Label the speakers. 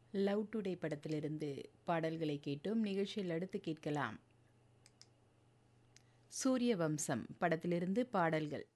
Speaker 1: Love today படத்திலிருந்து பாடல்களை கேட்டோம். நிகழ்ச்சியில் அடுத்து கேட்கலாம். சூரிய வம்சம் படத்திலிருந்து பாடல்கள்.